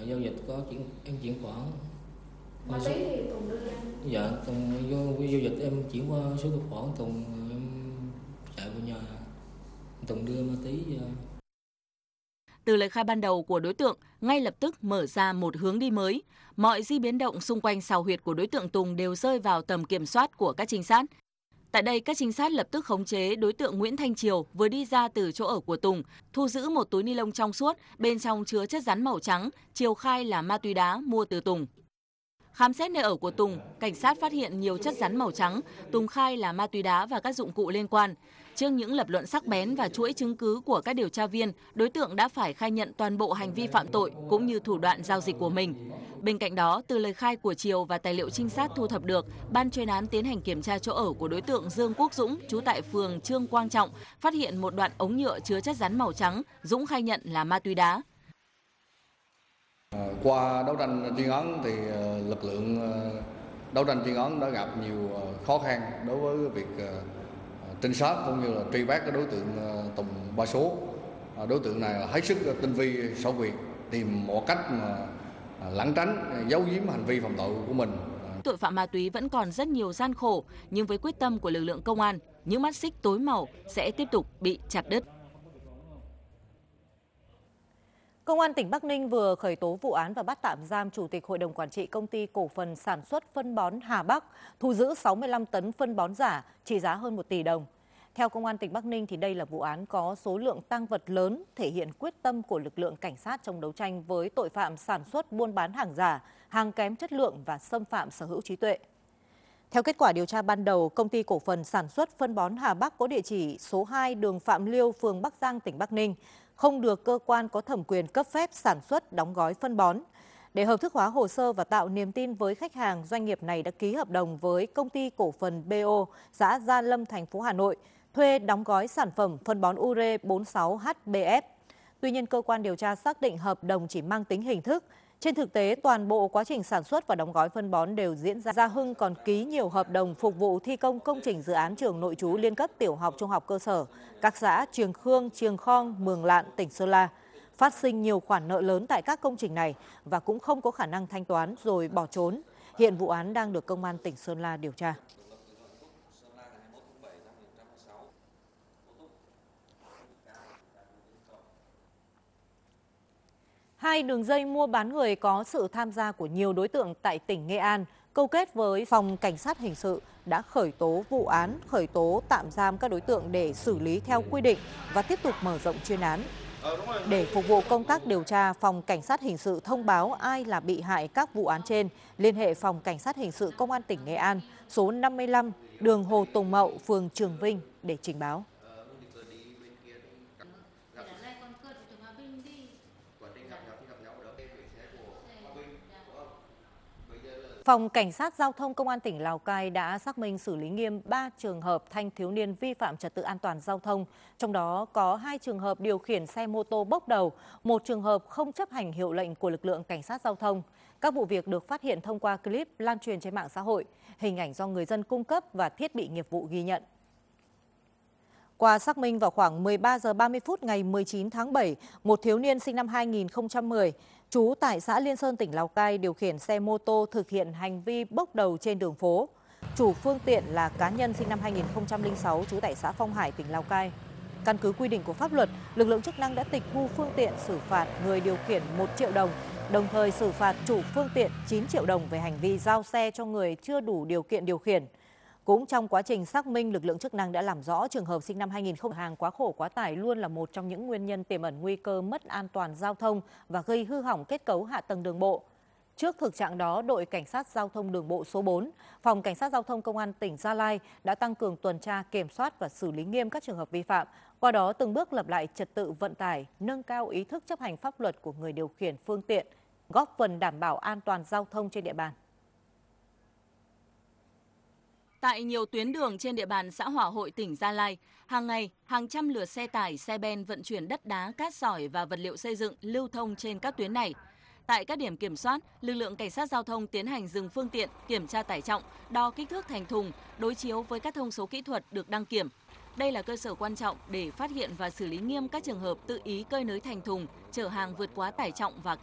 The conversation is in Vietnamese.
Giao dịch có em chuyển khoản. Ma túy thì Tùng đưa cho anh. Dạ, Tùng giao dịch em chuyển qua số tài khoản Tùng, em chạy vào nhà Tùng đưa ma túy ra. Từ lời khai ban đầu của đối tượng, ngay lập tức mở ra một hướng đi mới. Mọi di biến động xung quanh sào huyệt của đối tượng Tùng đều rơi vào tầm kiểm soát của các trinh sát. Tại đây, các trinh sát lập tức khống chế đối tượng Nguyễn Thanh Triều vừa đi ra từ chỗ ở của Tùng, thu giữ một túi ni lông trong suốt, bên trong chứa chất rắn màu trắng, Triều khai là ma túy đá mua từ Tùng. Khám xét nơi ở của Tùng, cảnh sát phát hiện nhiều chất rắn màu trắng, Tùng khai là ma túy đá và các dụng cụ liên quan. Trước những lập luận sắc bén và chuỗi chứng cứ của các điều tra viên, đối tượng đã phải khai nhận toàn bộ hành vi phạm tội cũng như thủ đoạn giao dịch của mình. Bên cạnh đó, từ lời khai của Triều và tài liệu trinh sát thu thập được, ban chuyên án tiến hành kiểm tra chỗ ở của đối tượng Dương Quốc Dũng, trú tại phường Trương Quang Trọng, phát hiện một đoạn ống nhựa chứa chất rắn màu trắng, Dũng khai nhận là ma túy đá. Qua đấu tranh chuyên án thì lực lượng đấu tranh chuyên án đã gặp nhiều khó khăn đối với việc trinh sát cũng như là truy bắt cái đối tượng Tùng Ba Số. Đối tượng này là hết sức tinh vi xảo quyệt, tìm mọi cách mà lẩn tránh, giấu giếm hành vi phạm tội của mình. Tội phạm ma túy vẫn còn rất nhiều gian khổ, nhưng với quyết tâm của lực lượng công an, những mắt xích tối màu sẽ tiếp tục bị chặt đứt. Công an tỉnh Bắc Ninh vừa khởi tố vụ án và bắt tạm giam Chủ tịch Hội đồng Quản trị Công ty Cổ phần Sản xuất Phân bón Hà Bắc, thu giữ 65 tấn phân bón giả trị giá hơn 1 tỷ đồng. Theo Công an tỉnh Bắc Ninh, thì đây là vụ án có số lượng tang vật lớn, thể hiện quyết tâm của lực lượng cảnh sát trong đấu tranh với tội phạm sản xuất buôn bán hàng giả, hàng kém chất lượng và xâm phạm sở hữu trí tuệ. Theo kết quả điều tra ban đầu, Công ty Cổ phần Sản xuất Phân bón Hà Bắc có địa chỉ số 2 đường Phạm Liêu, phường Bắc Giang, tỉnh Bắc Ninh, không được cơ quan có thẩm quyền cấp phép sản xuất đóng gói phân bón. Để hợp thức hóa hồ sơ và tạo niềm tin với khách hàng, doanh nghiệp này đã ký hợp đồng với Công ty Cổ phần BO, xã Gia Lâm, thành phố Hà Nội, thuê đóng gói sản phẩm phân bón Ure 46HBF. Tuy nhiên, cơ quan điều tra xác định hợp đồng chỉ mang tính hình thức. Trên thực tế, toàn bộ quá trình sản xuất và đóng gói phân bón đều diễn ra. Gia Hưng còn ký nhiều hợp đồng phục vụ thi công công trình dự án trường nội trú liên cấp tiểu học, trung học cơ sở, các xã Triềng Khương, Triềng Khong, Mường Lạn, tỉnh Sơn La. Phát sinh nhiều khoản nợ lớn tại các công trình này và cũng không có khả năng thanh toán rồi bỏ trốn. Hiện vụ án đang được Công an tỉnh Sơn La điều tra. Hai đường dây mua bán người có sự tham gia của nhiều đối tượng tại tỉnh Nghệ An câu kết với Phòng Cảnh sát Hình sự đã khởi tố vụ án, khởi tố tạm giam các đối tượng để xử lý theo quy định và tiếp tục mở rộng chuyên án. Để phục vụ công tác điều tra, Phòng Cảnh sát Hình sự thông báo ai là bị hại các vụ án trên, liên hệ Phòng Cảnh sát Hình sự Công an tỉnh Nghệ An, số 55, đường Hồ Tùng Mậu, phường Trường Vinh để trình báo. Phòng Cảnh sát Giao thông Công an tỉnh Lào Cai đã xác minh xử lý nghiêm 3 trường hợp thanh thiếu niên vi phạm trật tự an toàn giao thông, trong đó có 2 trường hợp điều khiển xe mô tô bốc đầu, 1 trường hợp không chấp hành hiệu lệnh của lực lượng cảnh sát giao thông. Các vụ việc được phát hiện thông qua clip lan truyền trên mạng xã hội, hình ảnh do người dân cung cấp và thiết bị nghiệp vụ ghi nhận. Qua xác minh, vào khoảng 13 giờ 30 phút ngày 19 tháng 7, một thiếu niên sinh năm 2010, trú tại xã Liên Sơn, tỉnh Lào Cai điều khiển xe mô tô thực hiện hành vi bốc đầu trên đường phố. Chủ phương tiện là cá nhân sinh năm 2006, trú tại xã Phong Hải, tỉnh Lào Cai. Căn cứ quy định của pháp luật, lực lượng chức năng đã tịch thu phương tiện, xử phạt người điều khiển 1 triệu đồng, đồng thời xử phạt chủ phương tiện 9 triệu đồng về hành vi giao xe cho người chưa đủ điều kiện điều khiển. Cũng trong quá trình xác minh, lực lượng chức năng đã làm rõ trường hợp sinh năm 2000 hàng quá khổ quá tải luôn là một trong những nguyên nhân tiềm ẩn nguy cơ mất an toàn giao thông và gây hư hỏng kết cấu hạ tầng đường bộ. Trước thực trạng đó, đội Cảnh sát Giao thông đường bộ số 4, Phòng Cảnh sát Giao thông Công an tỉnh Gia Lai đã tăng cường tuần tra, kiểm soát và xử lý nghiêm các trường hợp vi phạm, qua đó từng bước lập lại trật tự vận tải, nâng cao ý thức chấp hành pháp luật của người điều khiển phương tiện, góp phần đảm bảo an toàn giao thông trên địa bàn. Tại nhiều tuyến đường trên địa bàn xã Hòa Hội, tỉnh Gia Lai, hàng ngày, hàng trăm lượt xe tải, xe ben vận chuyển đất đá, cát sỏi và vật liệu xây dựng lưu thông trên các tuyến này. Tại các điểm kiểm soát, lực lượng cảnh sát giao thông tiến hành dừng phương tiện, kiểm tra tải trọng, đo kích thước thành thùng, đối chiếu với các thông số kỹ thuật được đăng kiểm. Đây là cơ sở quan trọng để phát hiện và xử lý nghiêm các trường hợp tự ý cơi nới thành thùng, chở hàng vượt quá tải trọng và